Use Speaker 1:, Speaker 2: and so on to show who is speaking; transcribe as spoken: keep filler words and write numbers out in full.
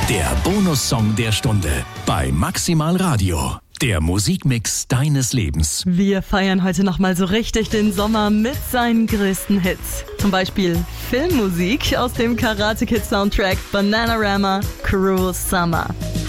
Speaker 1: Der Bonussong der Stunde bei Maximal Radio. Der Musikmix deines Lebens.
Speaker 2: Wir feiern heute nochmal so richtig den Sommer mit seinen größten Hits. Zum Beispiel Filmmusik aus dem Karate Kid Soundtrack Bananarama, Cruel Summer.